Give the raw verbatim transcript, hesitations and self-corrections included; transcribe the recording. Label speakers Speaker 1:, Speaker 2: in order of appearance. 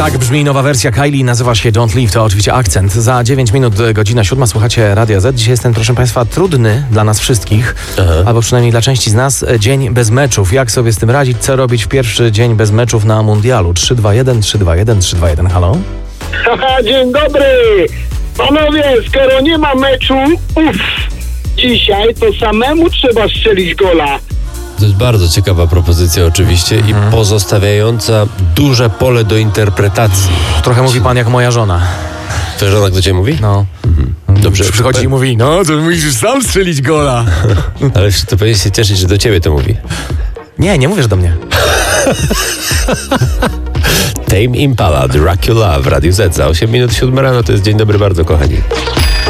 Speaker 1: Tak brzmi nowa wersja Kylie, nazywa się Don't Leave, to oczywiście akcent. Za dziewięć minut, godzina siódma, słuchacie Radia Z. Dzisiaj jest ten, proszę Państwa, trudny dla nas wszystkich, Aha. albo przynajmniej dla części z nas, dzień bez meczów. Jak sobie z tym radzić, co robić w pierwszy dzień bez meczów na mundialu? trzy dwa jeden, trzy dwa jeden, trzy dwa jeden, halo?
Speaker 2: Haha, dzień dobry! Panowie, skoro nie ma meczu, uff, dzisiaj to samemu trzeba strzelić gola.
Speaker 3: To jest bardzo ciekawa propozycja oczywiście mhm. i pozostawiająca duże pole do interpretacji.
Speaker 1: Trochę mówi pan jak moja żona.
Speaker 3: Twoja żona do ciebie mówi?
Speaker 1: No.
Speaker 3: Mhm. Dobrze.
Speaker 1: Przychodzi i mówi, no to musisz sam strzelić gola.
Speaker 3: Ale to powinien się cieszyć, że do ciebie to mówi.
Speaker 1: Nie, nie mówisz do mnie.
Speaker 3: Tame Impala, Dracula w Radiu Z. Za osiem minut siódma rano to jest dzień dobry bardzo, kochani.